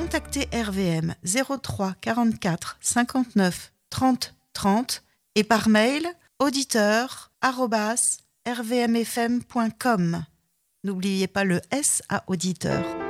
contactez RVM 03 44 59 30 30 et par mail auditeur@rvmfm.com. N'oubliez pas le S à auditeur.